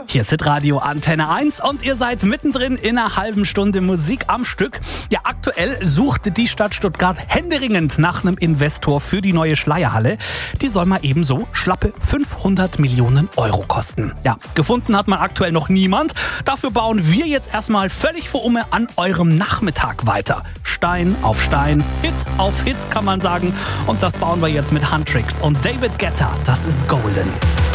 Hier ist Hitradio Antenne 1 und ihr seid mittendrin in einer halben Stunde Musik am Stück. Ja, aktuell sucht die Stadt Stuttgart händeringend nach einem Investor für die neue Schleierhalle. Die soll mal ebenso schlappe 500 Millionen Euro kosten. Ja, gefunden hat man aktuell noch niemand. Dafür bauen wir jetzt erstmal völlig vor Umme an eurem Nachmittag weiter. Stein auf Stein, Hit auf Hit kann man sagen. Und das bauen wir jetzt mit Huntrix und David Guetta. Das ist Golden.